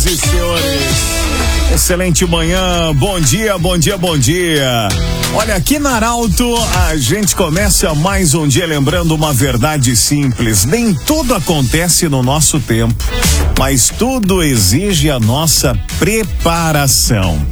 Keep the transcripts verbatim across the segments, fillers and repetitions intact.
e senhores, excelente manhã, bom dia, bom dia, bom dia. Olha, aqui na Arauto a gente começa mais um dia lembrando uma verdade simples: nem tudo acontece no nosso tempo, mas tudo exige a nossa preparação.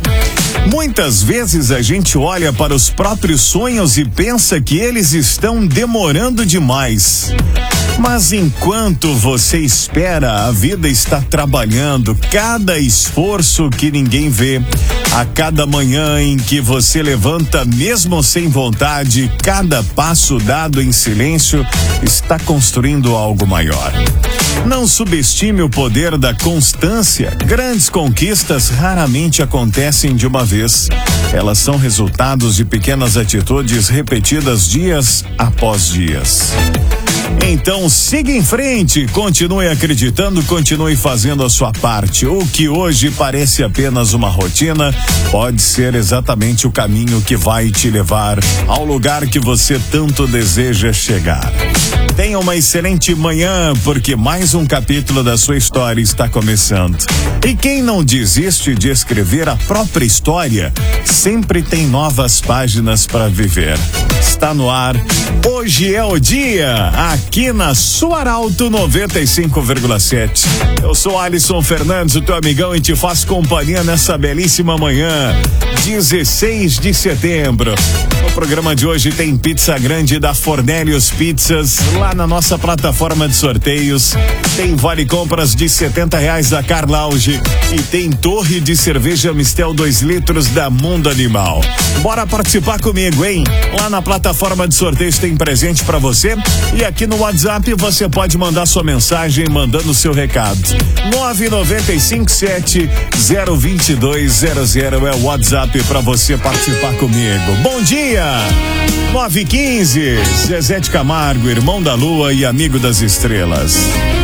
Muitas vezes a gente olha para os próprios sonhos e pensa que eles estão demorando demais. Mas enquanto você espera, a vida está trabalhando. Cada esforço que ninguém vê, a cada manhã em que você levanta mesmo sem vontade, cada passo dado em silêncio está construindo algo maior. Não subestime o poder da constância. Grandes conquistas raramente acontecem de uma vez. Elas são resultados de pequenas atitudes repetidas dias após dias. Então siga em frente, continue acreditando, continue fazendo a sua parte. O que hoje parece apenas uma rotina pode ser exatamente o caminho que vai te levar ao lugar que você tanto deseja chegar. Tenha uma excelente manhã, porque mais um capítulo da sua história está começando. E quem não desiste de escrever a própria história, sempre tem novas páginas para viver. Está no ar, hoje é o dia, aqui na sua Arauto noventa e cinco vírgula sete. Eu sou Alisson Fernandes, o teu amigão, e te faço companhia nessa belíssima manhã, dezesseis de setembro. No programa de hoje tem pizza grande da Fornélios Pizzas, lá na nossa plataforma de sorteios. Tem vale compras de setenta reais da Car Lounge e tem torre de cerveja Mistel dois litros da Mundo Animal. Bora participar comigo, hein? Lá na plataforma de sorteios tem presente pra você, e aqui no WhatsApp você pode mandar sua mensagem mandando seu recado. nove nove cinco sete zero dois dois zero zero é o WhatsApp pra você participar comigo. Bom dia! nove e quinze, Zezé de Camargo, irmão da lua e amigo das estrelas.